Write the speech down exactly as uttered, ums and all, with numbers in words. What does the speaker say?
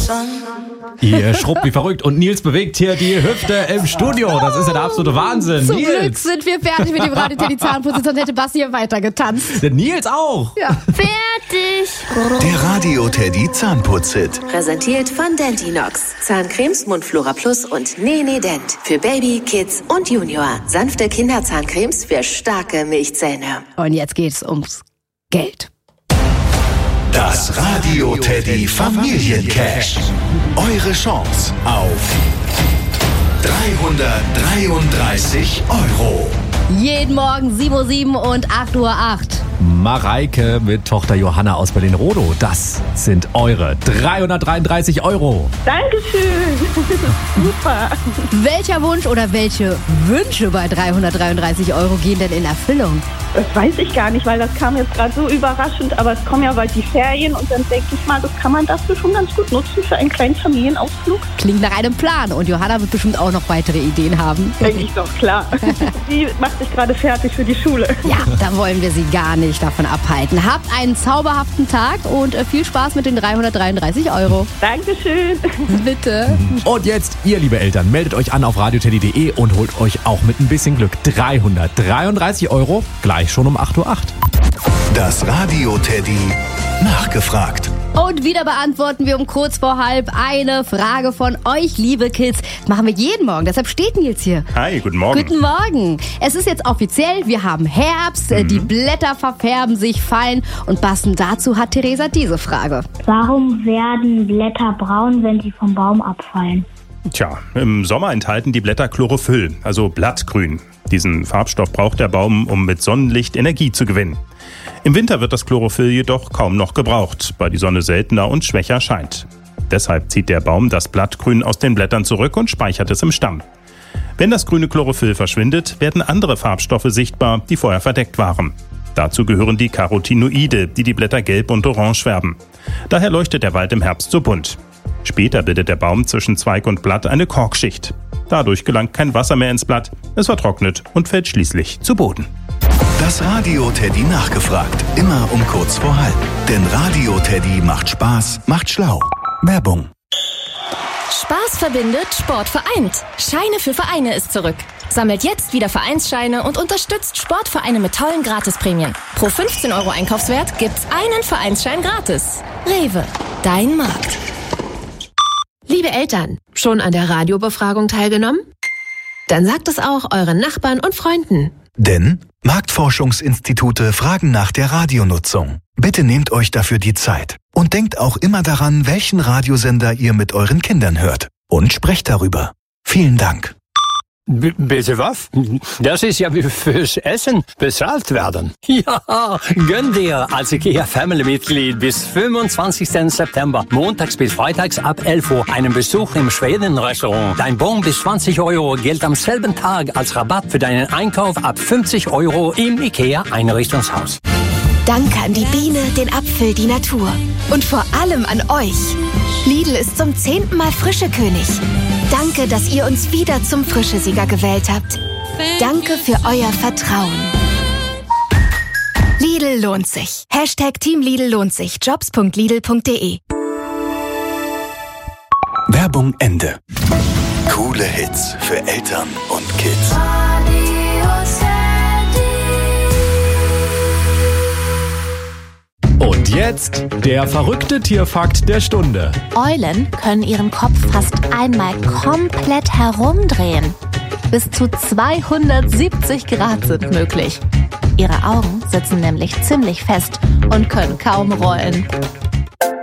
Ihr schrubbt wie verrückt und Nils bewegt hier die Hüfte im Studio. Das ist ja der absolute Wahnsinn. Zum Nils. Glück sind wir fertig mit dem Radio Teddy Zahnputz, sonst hätte Basti hier weiter getanzt. Der Nils auch. Ja. Fertig. Der Radio Teddy Zahnputz-Hit. Präsentiert von Dentinox. Zahncremes, Mundflora Plus und Nene Dent. Für Baby, Kids und Junior. Sanfte Kinderzahncremes für starke Milchzähne. Und jetzt geht's ums Geld. Das Radio Teddy Familiencash. Eure Chance auf dreihundertdreiunddreißig Euro. Jeden Morgen sieben Uhr sieben und acht Uhr acht. Mareike mit Tochter Johanna aus Berlin-Rodow. Das sind eure dreihundertdreiunddreißig Euro. Dankeschön. Super. Welcher Wunsch oder welche Wünsche bei dreihundertdreiunddreißig Euro gehen denn in Erfüllung? Das weiß ich gar nicht, weil das kam jetzt gerade so überraschend. Aber es kommen ja bald die Ferien und dann denke ich mal, das kann man dafür schon ganz gut nutzen für einen kleinen Familienausflug. Klingt nach einem Plan. Und Johanna wird bestimmt auch noch weitere Ideen haben. Denke ich doch, klar. Sie macht sich gerade fertig für die Schule. Ja, da wollen wir sie gar nicht davon abhalten. Habt einen zauberhaften Tag und viel Spaß mit den dreihundertdreiunddreißig Euro. Dankeschön. Bitte. Und jetzt, ihr liebe Eltern, meldet euch an auf radioteddy punkt de und holt euch auch mit ein bisschen Glück dreihundertdreiunddreißig Euro gleich schon um acht Uhr acht. Das Radio Teddy nachgefragt. Und wieder beantworten wir um kurz vor halb eine Frage von euch, liebe Kids. Das machen wir jeden Morgen, deshalb steht Nils hier. Hi, guten Morgen. Guten Morgen. Es ist jetzt offiziell, wir haben Herbst, mhm. die Blätter verfärben sich, fallen. Und passend dazu hat Theresa diese Frage. Warum werden Blätter braun, wenn sie vom Baum abfallen? Tja, im Sommer enthalten die Blätter Chlorophyll, also Blattgrün. Diesen Farbstoff braucht der Baum, um mit Sonnenlicht Energie zu gewinnen. Im Winter wird das Chlorophyll jedoch kaum noch gebraucht, weil die Sonne seltener und schwächer scheint. Deshalb zieht der Baum das Blattgrün aus den Blättern zurück und speichert es im Stamm. Wenn das grüne Chlorophyll verschwindet, werden andere Farbstoffe sichtbar, die vorher verdeckt waren. Dazu gehören die Carotinoide, die die Blätter gelb und orange färben. Daher leuchtet der Wald im Herbst so bunt. Später bildet der Baum zwischen Zweig und Blatt eine Korkschicht. Dadurch gelangt kein Wasser mehr ins Blatt, es vertrocknet und fällt schließlich zu Boden. Das Radio Teddy nachgefragt. Immer um kurz vor halb. Denn Radio Teddy macht Spaß, macht schlau. Werbung. Spaß verbindet, Sport vereint. Scheine für Vereine ist zurück. Sammelt jetzt wieder Vereinsscheine und unterstützt Sportvereine mit tollen Gratisprämien. Pro fünfzehn Euro Einkaufswert gibt's einen Vereinsschein gratis. Rewe, dein Markt. Liebe Eltern, schon an der Radiobefragung teilgenommen? Dann sagt es auch euren Nachbarn und Freunden. Denn Marktforschungsinstitute fragen nach der Radionutzung. Bitte nehmt euch dafür die Zeit. Und denkt auch immer daran, welchen Radiosender ihr mit euren Kindern hört. Und sprecht darüber. Vielen Dank. B- bitte was? Das ist ja wie fürs Essen bezahlt werden. Ja, gönn dir als IKEA-Family-Mitglied bis fünfundzwanzigsten September, montags bis freitags ab elf Uhr, einen Besuch im Schweden-Restaurant. Dein Bon bis zwanzig Euro gilt am selben Tag als Rabatt für deinen Einkauf ab fünfzig Euro im IKEA-Einrichtungshaus. Danke an die Biene, den Apfel, die Natur. Und vor allem an euch. Lidl ist zum zehnten Mal Frischekönig. Danke, dass ihr uns wieder zum Frischesieger gewählt habt. Danke für euer Vertrauen. Lidl lohnt sich. Hashtag Team Lidl lohnt sich. jobs punkt lidl punkt de. Werbung Ende. Coole Hits für Eltern und Kids. Und jetzt der verrückte Tierfakt der Stunde. Eulen können ihren Kopf fast einmal komplett herumdrehen. Bis zu zweihundertsiebzig Grad sind möglich. Ihre Augen sitzen nämlich ziemlich fest und können kaum rollen.